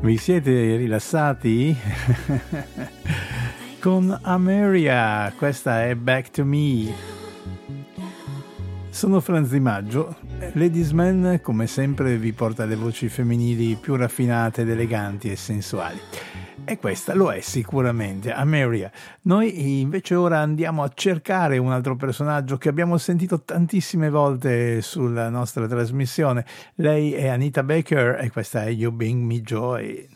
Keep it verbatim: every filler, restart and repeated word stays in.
Vi siete rilassati? Con Ameria, questa è Back to Me. Sono Franz Di Maggio. Ladies Man, come sempre, vi porta le voci femminili più raffinate, ed eleganti e sensuali. E questa lo è sicuramente, Ameria. Noi invece ora andiamo a cercare un altro personaggio che abbiamo sentito tantissime volte sulla nostra trasmissione. Lei è Anita Baker e questa è You Bring Me Joy.